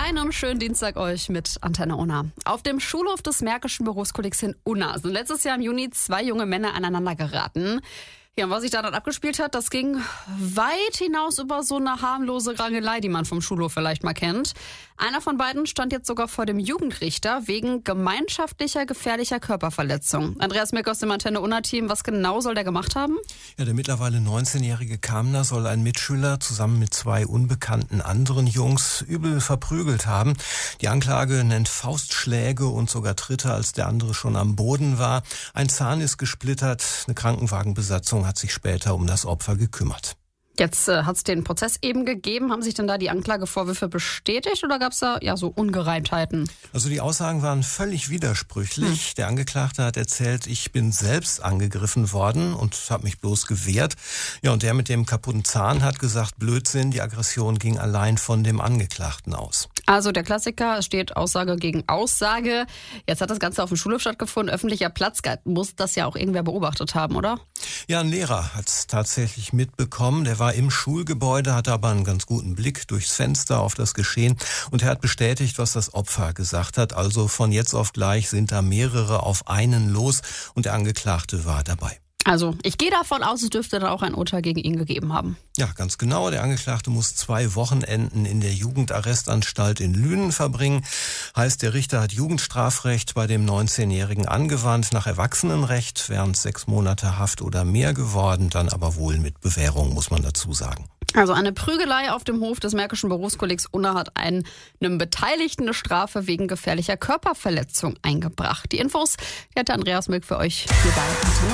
Einen schönen Dienstag euch mit Antenne Unna. Auf dem Schulhof des Märkischen Berufskollegs in Unna sind letztes Jahr im Juni 2 junge Männer aneinander geraten. Ja, und was sich da dann abgespielt hat, das ging weit hinaus über so eine harmlose Rangelei, die man vom Schulhof vielleicht mal kennt. Einer von beiden stand jetzt sogar vor dem Jugendrichter wegen gemeinschaftlicher gefährlicher Körperverletzung. Andreas Milk aus dem Antenne Unna-Team, was genau soll der gemacht haben? Ja, der mittlerweile 19-jährige Kamner soll einen Mitschüler zusammen mit 2 unbekannten anderen Jungs übel verprügelt haben. Die Anklage nennt Faustschläge und sogar Tritte, als der andere schon am Boden war. Ein Zahn ist gesplittert, eine Krankenwagenbesatzung hat sich später um das Opfer gekümmert. Jetzt hat es den Prozess eben gegeben. Haben sich denn da die Anklagevorwürfe bestätigt oder gab es da so Ungereimtheiten? Also die Aussagen waren völlig widersprüchlich. Der Angeklagte hat erzählt, ich bin selbst angegriffen worden und habe mich bloß gewehrt. Ja, und der mit dem kaputten Zahn hat gesagt, Blödsinn, die Aggression ging allein von dem Angeklagten aus. Also der Klassiker, es steht Aussage gegen Aussage. Jetzt hat das Ganze auf dem Schulhof stattgefunden. Öffentlicher Platz, muss das ja auch irgendwer beobachtet haben, oder? Ja, ein Lehrer hat es tatsächlich mitbekommen. Der war im Schulgebäude, hatte aber einen ganz guten Blick durchs Fenster auf das Geschehen. Und er hat bestätigt, was das Opfer gesagt hat. Also von jetzt auf gleich sind da mehrere auf einen los und der Angeklagte war dabei. Also ich gehe davon aus, es dürfte dann auch ein Urteil gegen ihn gegeben haben. Ja, ganz genau. Der Angeklagte muss 2 Wochenenden in der Jugendarrestanstalt in Lünen verbringen. Heißt, der Richter hat Jugendstrafrecht bei dem 19-Jährigen angewandt. Nach Erwachsenenrecht wären es 6 Monate Haft oder mehr geworden, dann aber wohl mit Bewährung, muss man dazu sagen. Also eine Prügelei auf dem Hof des Märkischen Berufskollegs Unna hat einem Beteiligten eine Strafe wegen gefährlicher Körperverletzung eingebracht. Die Infos, die hatte Andreas Milk für euch hier bei Antenne.